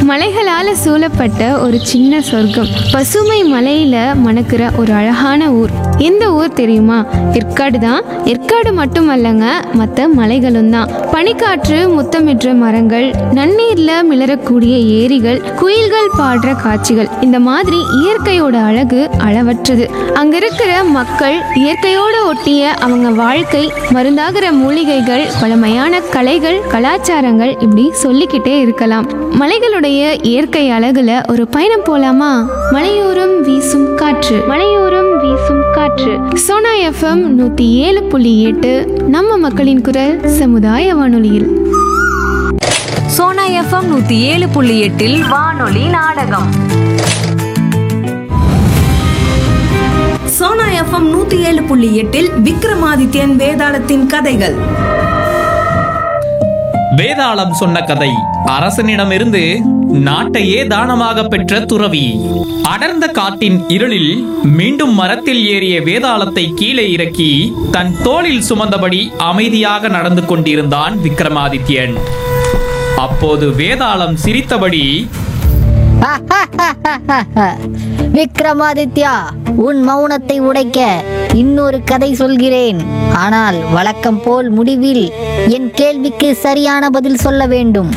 மலைகளால சூழப்பட்ட ஒரு சின்ன சொர்க்கம், பசுமை மலையில மணக்கிற ஒரு அழகான ஊர். எந்த ஊர் தெரியுமா? ஏற்காடு தான். ஏற்காடு மட்டுமல்லங்க, மற்ற மலைகளும் தான். பனிக்காற்று முத்தமிடுற மரங்கள், நன்னீர்ல மிளறக்கூடிய ஏரிகள், குயில்கள் பாடுற காட்சிகள், இந்த மாதிரி இயற்கையோட அழகு அளவற்றது. அங்க இருக்கிற மக்கள், இயற்கையோட ஒட்டிய அவங்க வாழ்க்கை, மருந்தாகிற மூலிகைகள், பழமையான கலைகள், கலாச்சாரங்கள், இப்படி சொல்லிக்கிட்டே இருக்கலாம். மலைகளுடைய இயற்கை அழகுல ஒரு பயணம் போலாமா? மலையோரம் வீசும் காற்று, மலையோரம் வீசும் காற்று. சோனா எஃப்எம் 107.8 நம்ம மக்களின் குரல் சமுதாய வானொலியில். சோனா எஃப்எம் 107.8 வானொலி நாடகம். சோனா எஃப்எம் 107.8 விக்ரமாதித்யன் வேதாளத்தின் கதைகள். வேதாளம் சொன்ன கதை. அரசனிடமிருந்து நாட்டையே தானமாக பெற்ற துறவி. அடர்ந்த காட்டின் இருளில் மீண்டும் மரத்தில் ஏறிய வேதாளத்தை கீழே இறக்கி தன் தோளில் சுமந்தபடி அமைதியாக நடந்து கொண்டிருந்தான் விக்ரமாதித்யன். அப்போது வேதாளம் சிரித்தபடி, விக்ரமாதித்யா, உன் மௌனத்தை உடைக்க இன்னொரு கதை சொல்கிறேன். ஆனால் வழக்கம் போல் முடிவில் என் கேள்விக்கு சரியான பதில் சொல்ல வேண்டும்.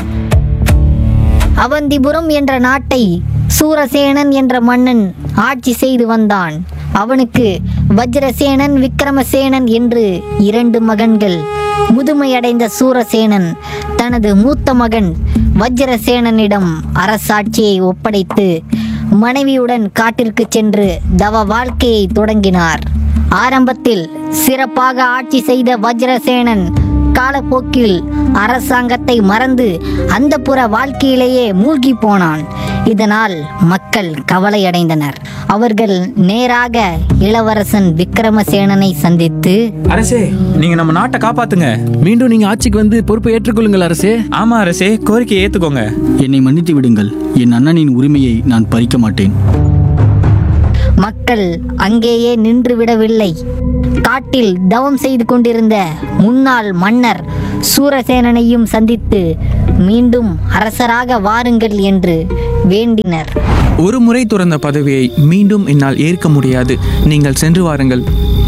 அவந்திபுரம் என்ற நாட்டை சூரசேனன் என்ற மன்னன் ஆட்சி செய்து வந்தான். அவனுக்கு வஜ்ரசேனன், விக்ரமசேனன் என்று 2 மகன்கள். முதுமையடைந்த சூரசேனன் தனது மூத்த மகன் வஜ்ரசேனனிடம் அரசாட்சியை ஒப்படைத்து மனைவியுடன் காட்டிற்கு சென்று தவ வாழ்க்கையை தொடங்கினார். ஆரம்பத்தில் சிறப்பாக ஆட்சி செய்த வஜ்ரசேனன் காலப்போக்கில் அரசாங்கத்தை மறந்து அந்தப்புற வாழ்க்கையிலேயே மூழ்கி போனான். இதனால் மக்கள் கவலையடைந்தனர். அவர்கள் நேராக இளவரசன் விக்ரமசேனனை சந்தித்து, அரசே, நீங்க நம்ம நாட்டை காப்பாத்துங்க. மீண்டும் நீங்க ஆட்சிக்கு வந்து பொறுப்பை ஏற்றுக்கொள்ளுங்கள் அரசே. ஆமா அரசே, கோரிக்கையை ஏத்துக்கோங்க. என்னை மன்னித்து விடுங்கள். என் அண்ணனின் உரிமையை நான் பறிக்க மாட்டேன். மக்கள் அங்கேயே நின்று விடவில்லை. காட்டில் தவம் செய்து கொண்டிருந்த முன்னாள் மன்னர் சூரசேனனையும் சந்தித்து மீண்டும் அரசராக வாருங்கள் என்று வேண்டினர். ஒரு முறை துறந்த பதவியை மீண்டும் என்னால் ஏற்க முடியாது. நீங்கள் சென்று வாருங்கள்.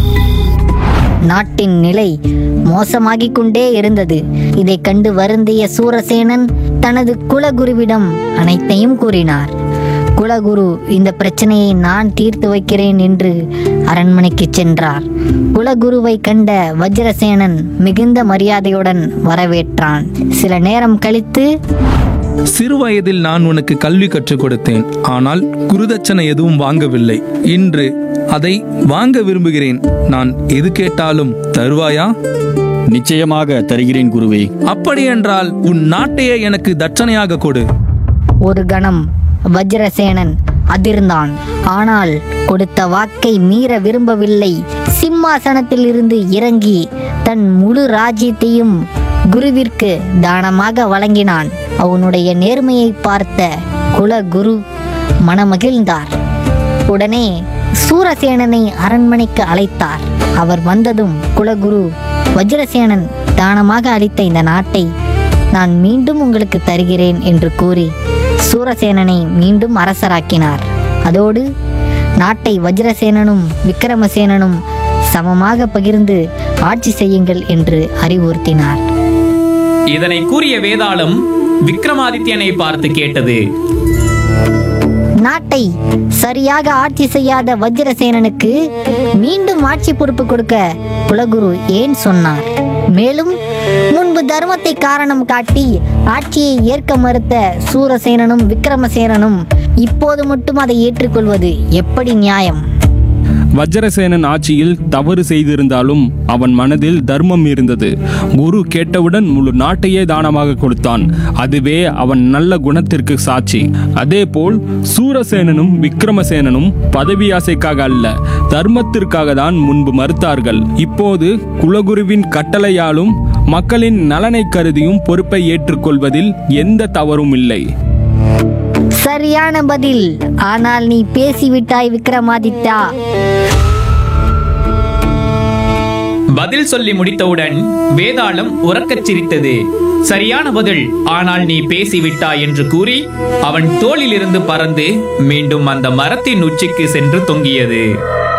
நாட்டின் நிலை மோசமாகிக் கொண்டே இருந்தது. இதை கண்டு வருந்திய சூரசேனன் தனது குலகுருவிடம் அனைத்தையும் கூறினார். குலகுரு இந்த பிரச்சனையை நான் தீர்த்து வைக்கிறேன் என்று அரண்மனைக்கு சென்றார். குலகுருவை கண்ட வஜ்ரசேனன் மிகுந்த மரியாதையுடன் வரவேற்றான். சில நேரம் கழித்து, சிறுவயதில் நான் உனக்கு கல்வி கற்றுக் கொடுத்தேன். ஆனால் குருதட்சணை எதுவும் வாங்கவில்லை. இன்று அதை வாங்க விரும்புகிறேன். நான் எது கேட்டாலும் தருவாயா? நிச்சயமாக தருகிறேன் குருவே. அப்படியென்றால் உன் நாட்டையே எனக்கு தட்சணையாக கொடு. ஒரு கணம் வஜ்ரசேனன் அதிர்ந்தான். ஆனால் கொடுத்த வாக்கை மீற விரும்பவில்லை. சிம்மாசனத்தில் இருந்து இறங்கி தன் முழு ராஜ்யத்தையும் குருவிற்கு தானமாக வழங்கினான். அவனுடைய நேர்மையை பார்த்த குலகுரு மனமகிழ்ந்தார். உடனே சூரசேனனை அரண்மனைக்கு அழைத்தார். அவர் வந்ததும் குலகுரு, வஜ்ரசேனன் தானமாக அளித்த இந்த நாட்டை நான் மீண்டும் உங்களுக்கு தருகிறேன் என்று கூறி சூரசேனனை மீண்டும் அரசராக்கினார். அதோடு நாட்டை வஜ்ரசேனனும் விக்ரமசேனனும் சமமாக பகிர்ந்து ஆட்சி செய்யுங்கள் என்று அறிவுறுத்தினார். இதனை கூறிய வேதாளம் விக்ரமாதித்யனை பார்த்து கேட்டது, நாட்டை சரியாக ஆட்சி செய்யாத வஜ்ரசேனனுக்கு மீண்டும் ஆட்சி பொறுப்பு கொடுக்க குலகுரு ஏன் சொன்னார்? மேலும் முன்பு தர்மத்தை காரணம் காட்டி ஆட்சியை ஏற்க மறுத்த சூரசேனனும் விக்ரமசேனனும் இப்போது மட்டும் அதை ஏற்றுக்கொள்வது எப்படி நியாயம்? வஜ்ரசேனன் ஆட்சியில் தவறு செய்திருந்தாலும் அவன் மனதில் தர்மம் இருந்தது. குரு கேட்டவுடன் முழு நாட்டையே தானமாக கொடுத்தான். அதுவே அவன் நல்ல குணத்திற்கு சாட்சி. அதேபோல் சூரசேனனும் விக்ரமசேனனும் பதவி ஆசைக்காக அல்ல, தர்மத்திற்காக தான் முன்பு மறுத்தார்கள். இப்போது குலகுருவின் கட்டளையாலும் மக்களின் நலனை கருதியும் பொறுப்பை ஏற்றுக்கொள்வதில் எந்த தவறும் இல்லை. சரியான பதில். ஆனால் நீ பேசிவிட்டாய் விக்ரமாதித்யா. பதில் சொல்லி முடித்தவுடன் வேதாளம் உரக்கச் சிரித்தது. சரியான பதில். ஆனால் நீ பேசிவிட்டாய் என்று கூறி அவன் தோளிலிருந்து பறந்து மீண்டும் அந்த மரத்தின் உச்சிக்கு சென்று தொங்கியது.